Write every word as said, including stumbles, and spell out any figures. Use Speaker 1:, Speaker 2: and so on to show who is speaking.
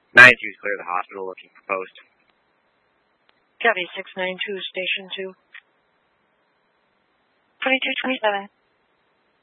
Speaker 1: nine two is clear of the hospital, looking for post.
Speaker 2: Copy, six nine two, station two. twenty-two twenty-seven.